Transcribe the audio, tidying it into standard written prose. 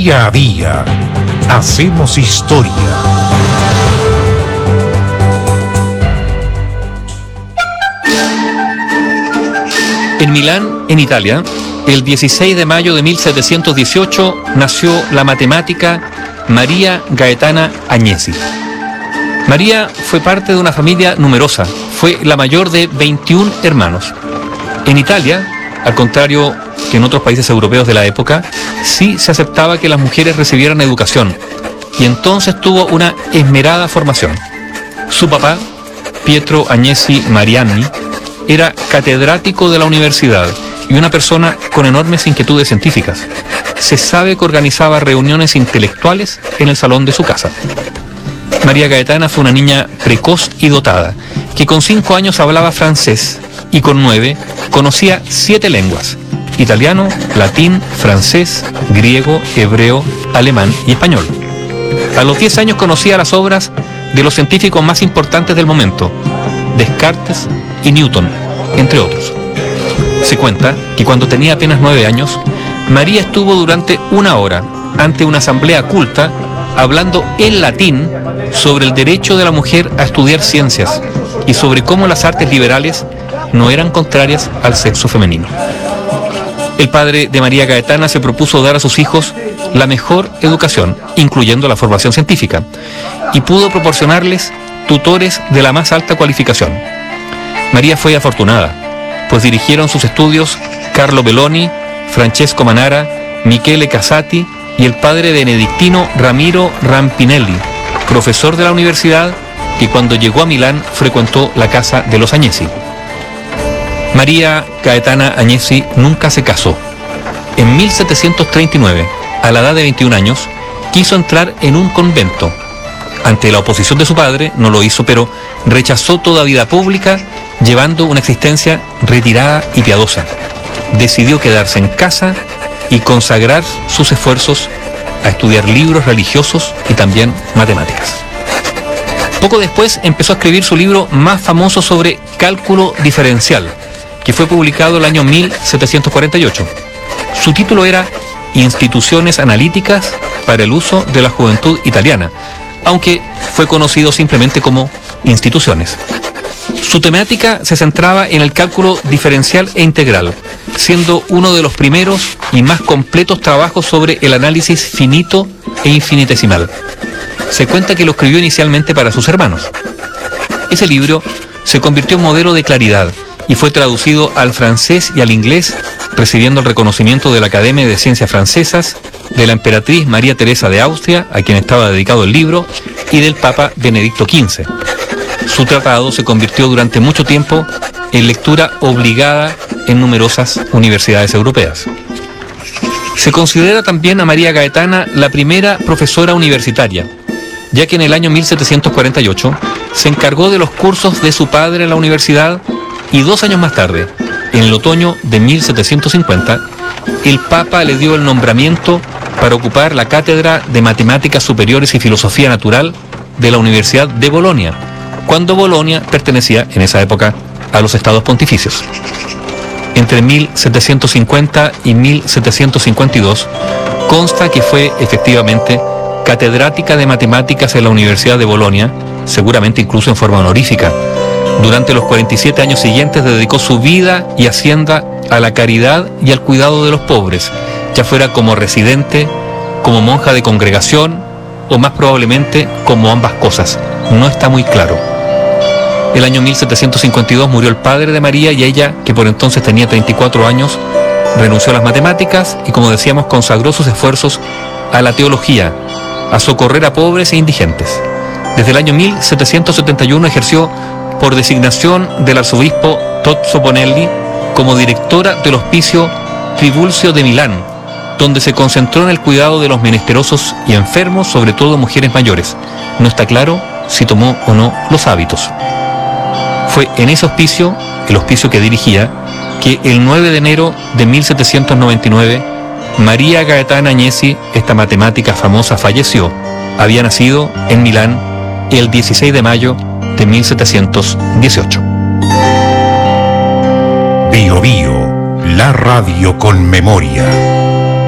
Día a día hacemos historia. En Milán, en Italia, el 16 de mayo de 1718 nació la matemática María Gaetana Agnesi. María fue parte de una familia numerosa, fue la mayor de 21 hermanos. En Italia, al contrario que en otros países europeos de la época, sí se aceptaba que las mujeres recibieran educación, y entonces tuvo una esmerada formación. Su papá, Pietro Agnesi Mariani, era catedrático de la universidad y una persona con enormes inquietudes científicas. Se sabe que organizaba reuniones intelectuales en el salón de su casa. María Gaetana fue una niña precoz y dotada, que con 5 años hablaba francés y con 9 conocía 7 lenguas: italiano, latín, francés, griego, hebreo, alemán y español. A los 10 años conocía las obras de los científicos más importantes del momento, Descartes y Newton, entre otros. Se cuenta que cuando tenía apenas 9 años, María estuvo durante 1 hora ante una asamblea culta hablando en latín sobre el derecho de la mujer a estudiar ciencias y sobre cómo las artes liberales no eran contrarias al sexo femenino. El padre de María Gaetana se propuso dar a sus hijos la mejor educación, incluyendo la formación científica, y pudo proporcionarles tutores de la más alta cualificación. María fue afortunada, pues dirigieron sus estudios Carlo Belloni, Francesco Manara, Michele Casati y el padre benedictino Ramiro Rampinelli, profesor de la universidad que cuando llegó a Milán frecuentó la casa de los Agnesi. María Gaetana Agnesi nunca se casó. En 1739, a la edad de 21 años, quiso entrar en un convento. Ante la oposición de su padre, no lo hizo, pero rechazó toda vida pública, llevando una existencia retirada y piadosa. Decidió quedarse en casa y consagrar sus esfuerzos a estudiar libros religiosos y también matemáticas. Poco después empezó a escribir su libro más famoso sobre cálculo diferencial, que fue publicado el año 1748. Su título era Instituciones analíticas para el uso de la juventud italiana, aunque fue conocido simplemente como Instituciones. Su temática se centraba en el cálculo diferencial e integral, siendo uno de los primeros y más completos trabajos sobre el análisis finito e infinitesimal. Se cuenta que lo escribió inicialmente para sus hermanos. Ese libro se convirtió en modelo de claridad y fue traducido al francés y al inglés, recibiendo el reconocimiento de la Academia de Ciencias Francesas, de la emperatriz María Teresa de Austria, a quien estaba dedicado el libro, y del Papa Benedicto XV. Su tratado se convirtió durante mucho tiempo en lectura obligada en numerosas universidades europeas. Se considera también a María Gaetana la primera profesora universitaria, ya que en el año 1748 se encargó de los cursos de su padre en la universidad y 2 años más tarde, en el otoño de 1750, el Papa le dio el nombramiento para ocupar la cátedra de Matemáticas Superiores y Filosofía Natural de la Universidad de Bolonia, cuando Bolonia pertenecía en esa época a los Estados Pontificios. Entre 1750 y 1752 consta que fue efectivamente catedrática de matemáticas en la Universidad de Bolonia, seguramente incluso en forma honorífica. Durante los 47 años siguientes dedicó su vida y hacienda a la caridad y al cuidado de los pobres, ya fuera como residente, como monja de congregación o más probablemente como ambas cosas. No está muy claro. El año 1752 murió el padre de María y ella, que por entonces tenía 34 años, renunció a las matemáticas y, como decíamos, consagró sus esfuerzos a la teología, a socorrer a pobres e indigentes. Desde el año 1771 ejerció por designación del arzobispo Tozzo Bonelli como directora del Hospicio Tribulzio de Milán, donde se concentró en el cuidado de los menesterosos y enfermos, sobre todo mujeres mayores. No está claro si tomó o no los hábitos. Fue en ese hospicio, el hospicio que dirigía, que el 9 de enero de 1799, María Gaetana Agnesi, esta matemática famosa, falleció. Había nacido en Milán el 16 de mayo de 1718. Bio Bio, la radio con memoria.